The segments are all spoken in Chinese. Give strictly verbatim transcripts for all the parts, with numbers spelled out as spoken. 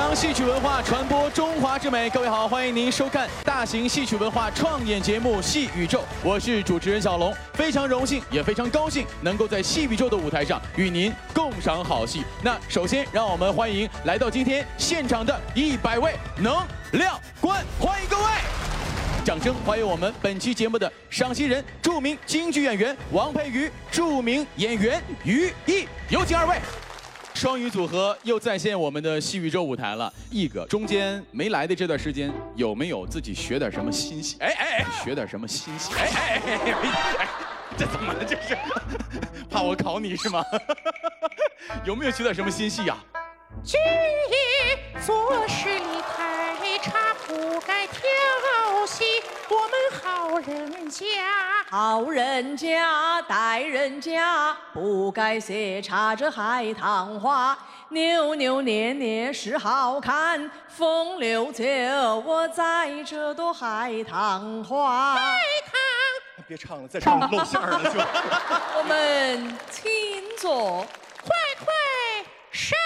扬戏曲文化，传播中华之美。各位好，欢迎您收看大型戏曲文化创演节目《戏宇宙》，我是主持人小龙，非常荣幸，也非常高兴能够在戏宇宙的舞台上与您共赏好戏。那首先，让我们欢迎来到今天现场的一百位能量官，欢迎各位！掌声欢迎我们本期节目的赏析人，著名京剧演员王佩瑜，著名演员于毅，有请二位。 双语组合又再现我们的戏宇宙舞台了。毅哥，中间没来的这段时间，有没有自己学点什么新戏？哎哎哎，学点什么新戏？哎哎哎哎，这怎么了？这是怕我考你是吗？有没有学点什么新戏呀？ 举一做事理太差，不该调戏我们好人家。 好人家待人家，不该斜插着海棠花。扭扭捏捏是好看，风流酒窝在这朵海棠花。 海棠， 别唱了，再唱露馅儿了就。 我们请坐， 快快上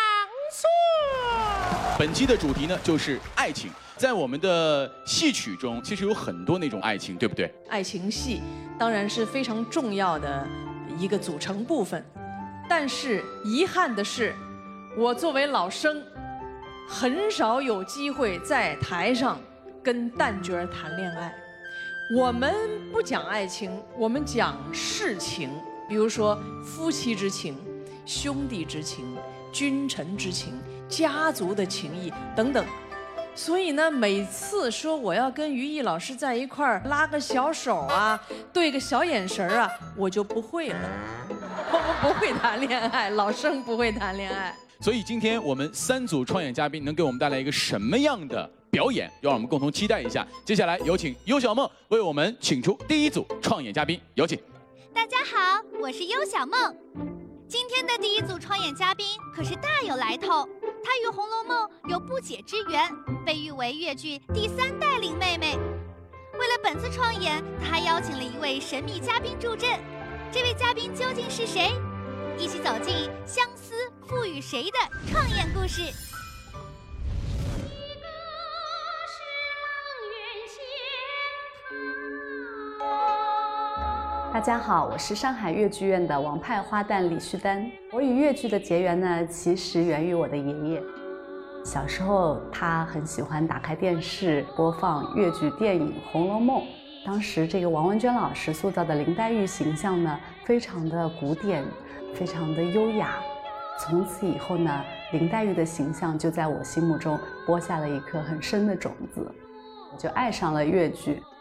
座。 本期的主题呢，就是爱情。 在我们的戏曲中，其实有很多那种爱情，对不对？ 爱情戏当然是非常重要的一个组成部分，但是遗憾的是，我作为老生，很少有机会在台上跟旦角谈恋爱。我们不讲爱情，我们讲世情，比如说夫妻之情、兄弟之情、君臣之情、家族的情谊等等。 所以呢，每次说我要跟于毅老师在一块儿拉个小手啊，对个小眼神啊，我就不会了。我们不会谈恋爱，老生不会谈恋爱。 所以今天我们三组创演嘉宾能给我们带来一个什么样的表演，要让我们共同期待一下。接下来有请优小梦为我们请出第一组创演嘉宾，有请。 大家好，我是优小梦。今天的第一组创演嘉宾可是大有来头。 她与《红楼梦》有不解之缘，被誉为粤剧第三代林妹妹。为了本次创演，她邀请了一位神秘嘉宾助阵。这位嘉宾究竟是谁？一起走进《相思赋予谁》的创演故事。 大家好，我是上海越剧院的王派花旦李旭丹。我与越剧的结缘呢，其实源于我的爷爷。小时候，他很喜欢打开电视播放越剧电影《红楼梦》。当时这个王文娟老师塑造的林黛玉形象呢，非常的古典，非常的优雅。从此以后呢，林黛玉的形象就在我心目中播下了一颗很深的种子，我就爱上了越剧。